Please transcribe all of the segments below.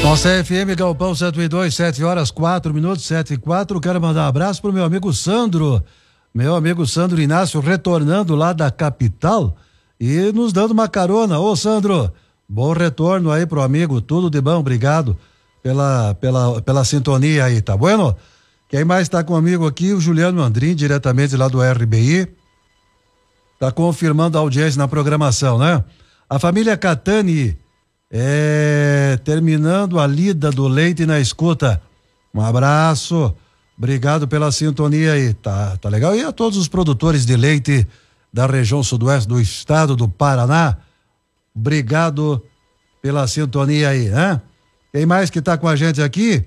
Nossa FM Galpão 102, 7 horas 4 minutos, 7 e 4. Quero mandar um abraço pro meu amigo Sandro Inácio, retornando lá da capital e nos dando uma carona. Ô Sandro, bom retorno aí pro amigo, tudo de bom, obrigado pela sintonia aí, tá bueno? Quem mais tá comigo aqui? O Juliano Andrin, diretamente lá do RBI, tá confirmando a audiência na programação, né? A família Catani, terminando a lida do leite na escuta. Um abraço, obrigado pela sintonia aí, tá legal? E a todos os produtores de leite da região sudoeste do estado do Paraná, obrigado pela sintonia aí, né? Quem mais que tá com a gente aqui?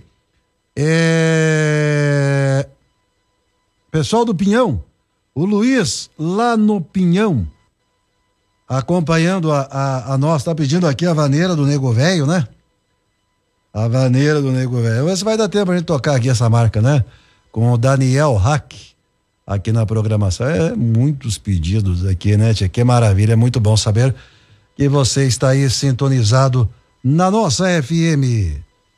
Pessoal do Pinhão, o Luiz lá no Pinhão, acompanhando a nós, tá pedindo aqui a vaneira do Nego Velho, né? A vaneira do Nego Velho. Mas vai dar tempo pra gente tocar aqui essa marca, né? Com o Daniel Hack aqui na programação. Muitos pedidos aqui, né, tia? Que maravilha, é muito bom saber que você está aí sintonizado na nossa FM.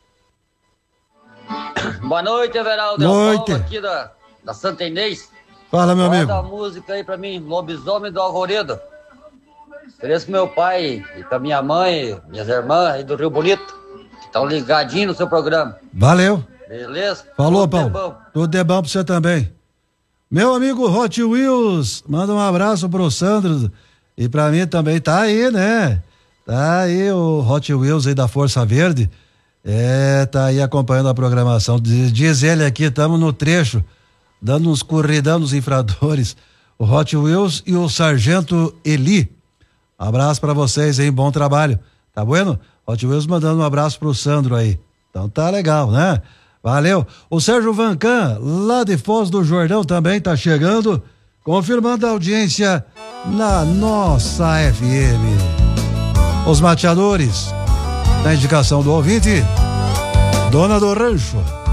Boa noite, Everaldo. Noite. Paulo aqui da Santa Inês. Fala, meu amigo. Manda a música aí pra mim, Lobisomem do Alvoredo. Ofereço com meu pai e com a minha mãe, minhas irmãs aí do Rio Bonito, que estão ligadinhos no seu programa. Valeu. Beleza? Falou, Tudo Paulo. Tudo de bom pra você também. Meu amigo Hot Wheels, manda um abraço pro Sandro e pra mim também. Tá aí, né? Tá aí o Hot Wheels aí da Força Verde. Tá aí acompanhando a programação. Diz ele aqui, estamos no trecho, dando uns corridão nos infradores. O Hot Wheels e o Sargento Eli. Abraço pra vocês aí, bom trabalho. Tá bueno? Hot Wheels mandando um abraço pro Sandro aí. Então tá legal, né? Valeu. O Sérgio Vancan, lá de Foz do Jordão, também tá chegando, confirmando a audiência na nossa FM. Os mateadores, na indicação do ouvinte, Dona do Rancho.